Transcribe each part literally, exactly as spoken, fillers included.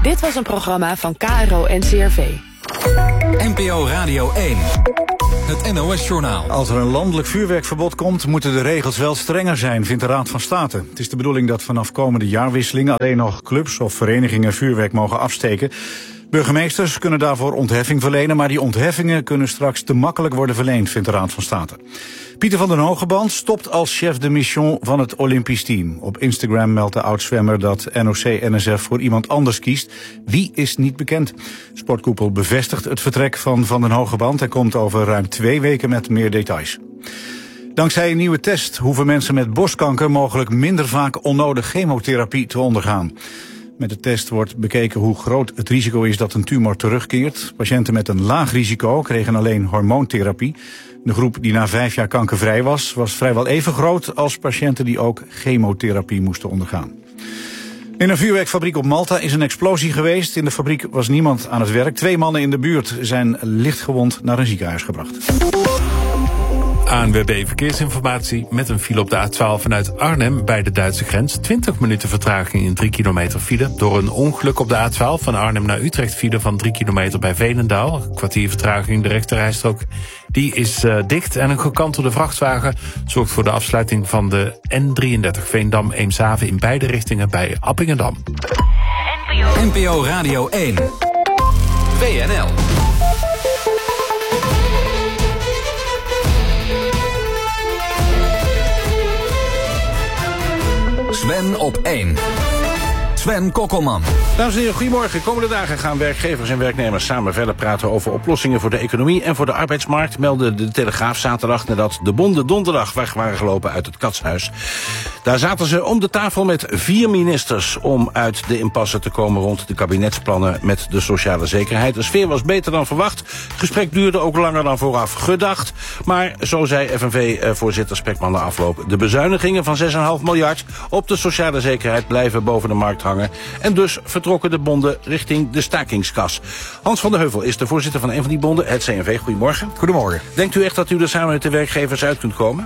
Dit was een programma van K R O N C R V. N P O Radio één. Het N O S-journaal. Als er een landelijk vuurwerkverbod komt, moeten de regels wel strenger zijn, vindt de Raad van State. Het is de bedoeling dat vanaf komende jaarwisseling alleen nog clubs of verenigingen vuurwerk mogen afsteken. Burgemeesters kunnen daarvoor ontheffing verlenen, maar die ontheffingen kunnen straks te makkelijk worden verleend, vindt de Raad van State. Pieter van den Hogeband stopt als chef de mission van het Olympisch team. Op Instagram meldt de oud-zwemmer dat N O C N S F voor iemand anders kiest. Wie is niet bekend. Sportkoepel bevestigt het vertrek van Van den Hogeband. Hij komt over ruim twee weken met meer details. Dankzij een nieuwe test hoeven mensen met borstkanker mogelijk minder vaak onnodig chemotherapie te ondergaan. Met de test wordt bekeken hoe groot het risico is dat een tumor terugkeert. Patiënten met een laag risico kregen alleen hormoontherapie. De groep die na vijf jaar kankervrij was, was vrijwel even groot als patiënten die ook chemotherapie moesten ondergaan. In een vuurwerkfabriek op Malta is een explosie geweest. In de fabriek was niemand aan het werk. Twee mannen in de buurt zijn lichtgewond naar een ziekenhuis gebracht. A N W B Verkeersinformatie met een file op de A twaalf vanuit Arnhem bij de Duitse grens. twintig minuten vertraging in drie kilometer file. Door een ongeluk op de A twaalf van Arnhem naar Utrecht file van drie kilometer bij Veenendaal. Een kwartier vertraging, de rechterrijstrook die is uh, dicht. En een gekantelde vrachtwagen zorgt voor de afsluiting van de N drieëndertig Veendam-Eemshaven in beide richtingen bij Appingedam. N P O Radio één. W N L. Sven op één. Sven Kokkelman. Dames en heren, goedemorgen. Komende dagen gaan werkgevers en werknemers samen verder praten over oplossingen voor de economie en voor de arbeidsmarkt, meldde de Telegraaf zaterdag nadat de bonden donderdag weg waren gelopen uit het Katshuis. Daar zaten ze om de tafel met vier ministers om uit de impasse te komen rond de kabinetsplannen met de sociale zekerheid. De sfeer was beter dan verwacht. Het gesprek duurde ook langer dan vooraf gedacht. Maar zo zei F N V-voorzitter Spekman na afloop: de bezuinigingen van zes komma vijf miljard op de sociale zekerheid blijven boven de markt hangen. En dus vertrokken de bonden richting de stakingskas. Hans van der Heuvel is de voorzitter van een van die bonden, het C N V. Goedemorgen. Goedemorgen. Denkt u echt dat u er samen met de werkgevers uit kunt komen?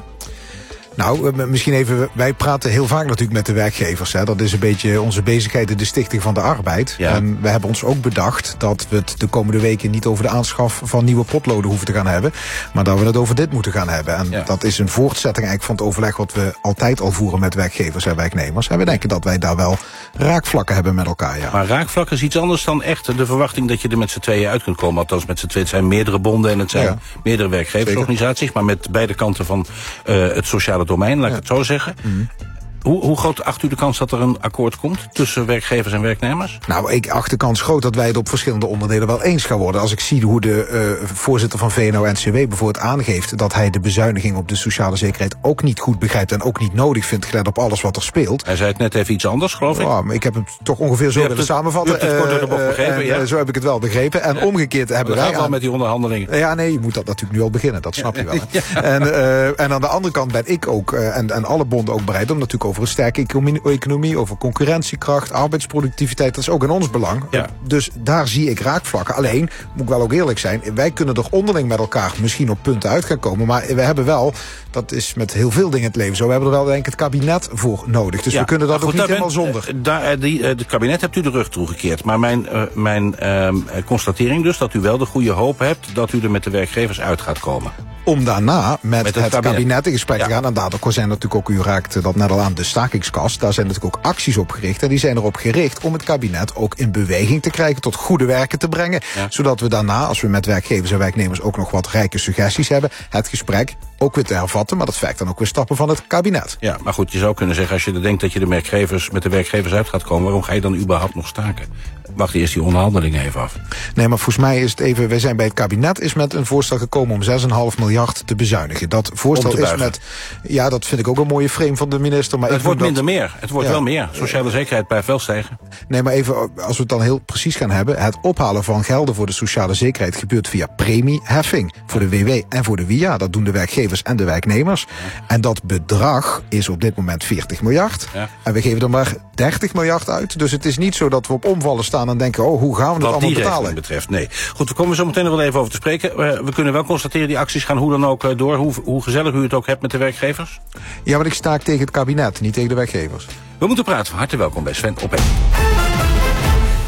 Nou, misschien even, wij praten heel vaak natuurlijk met de werkgevers. Hè. Dat is een beetje onze bezigheid in de Stichting van de Arbeid. Ja. En we hebben ons ook bedacht dat we het de komende weken niet over de aanschaf van nieuwe potloden hoeven te gaan hebben, maar dat we het over dit moeten gaan hebben. En ja. dat is een voortzetting eigenlijk van het overleg wat we altijd al voeren met werkgevers en werknemers. En we denken dat wij daar wel raakvlakken hebben met elkaar. Ja. Maar raakvlakken is iets anders dan echt de verwachting dat je er met z'n tweeën uit kunt komen. Althans met z'n tweeën. Het zijn meerdere bonden en het zijn ja. meerdere werkgeversorganisaties. Zeker. Maar met beide kanten van uh, het sociale domein, laat ik ja. het zo zeggen. Mm-hmm. Hoe, hoe groot acht u de kans dat er een akkoord komt tussen werkgevers en werknemers? Nou, ik acht de kans groot dat wij het op verschillende onderdelen wel eens gaan worden. Als ik zie hoe de uh, voorzitter van V N O N C W bijvoorbeeld aangeeft dat hij de bezuiniging op de sociale zekerheid ook niet goed begrijpt en ook niet nodig vindt, gelet op alles wat er speelt. Hij zei het net even iets anders, geloof ik. Ja, maar ik heb het toch ongeveer zo willen samenvatten. U hebt het kort door de bocht begrepen, uh, ja. Uh, zo heb ik het wel begrepen. En ja. omgekeerd hebben we wij... gaan wel met die onderhandelingen. Ja, nee, je moet dat natuurlijk nu al beginnen. Dat snap je wel. Ja. En, uh, en aan de andere kant ben ik ook, uh, en, en alle bonden ook bereid om natuurlijk over een sterke economie economie, over concurrentiekracht, arbeidsproductiviteit, dat is ook in ons belang. Ja. Dus daar zie ik raakvlakken. Alleen, moet ik wel ook eerlijk zijn, wij kunnen er onderling met elkaar misschien op punten uit gaan komen, maar we hebben wel, dat is met heel veel dingen in het leven zo, we hebben er wel denk ik het kabinet voor nodig. Dus ja, we kunnen dat goed, ook niet helemaal bent, zonder. Uh, daar, die, uh, het kabinet hebt u de rug toegekeerd, maar mijn, uh, mijn uh, constatering dus dat u wel de goede hoop hebt dat u er met de werkgevers uit gaat komen. Om daarna met, met het, het kabinet. kabinet in gesprek ja. te gaan. En daardoor zijn natuurlijk ook, u raakt dat net al aan, de stakingskast. Daar zijn natuurlijk ook acties op gericht. En die zijn erop gericht om het kabinet ook in beweging te krijgen, tot goede werken te brengen. Ja. Zodat we daarna, als we met werkgevers en werknemers ook nog wat rijke suggesties hebben, het gesprek ook weer te hervatten. Maar dat vergt dan ook weer stappen van het kabinet. Ja, maar goed, je zou kunnen zeggen, als je denkt dat je de werkgevers met de werkgevers uit gaat komen, waarom ga je dan überhaupt nog staken? Wacht eerst die onderhandelingen even af. Nee, maar volgens mij is het even, wij zijn bij het kabinet is met een voorstel gekomen om zes komma vijf miljard te bezuinigen. Dat voorstel is met, ja, dat vind ik ook een mooie frame van de minister. Maar het ik wordt minder dat, meer. Het wordt ja. wel meer. Sociale zekerheid blijft wel stijgen. Nee, maar even, als we het dan heel precies gaan hebben, het ophalen van gelden voor de sociale zekerheid gebeurt via premieheffing. Voor de W W en voor de W I A. Dat doen de werkgevers en de werknemers. Ja. En dat bedrag is op dit moment veertig miljard. Ja. En we geven er maar dertig miljard uit. Dus het is niet zo dat we op omvallen staan en denken, oh, hoe gaan we dat allemaal betalen? Wat die betreft, nee. Goed, we komen zo meteen nog wel even over te spreken. Uh, we kunnen wel constateren, die acties gaan hoe dan ook uh, door. Hoe, hoe gezellig u het ook hebt met de werkgevers. Ja, maar ik staak tegen het kabinet, niet tegen de werkgevers. We moeten praten. Hartelijk welkom bij Sven op één.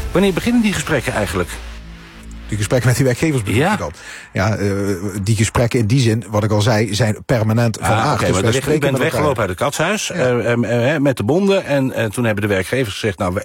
Wanneer beginnen die gesprekken eigenlijk? Die gesprekken met die werkgevers bedoel ja. ik dan. Ja, uh, die gesprekken in die zin, wat ik al zei, zijn permanent van ah, aard. Okay, dus maar je bent weggelopen uit het katshuis ja. uh, uh, uh, met de bonden. En uh, toen hebben de werkgevers gezegd, nou,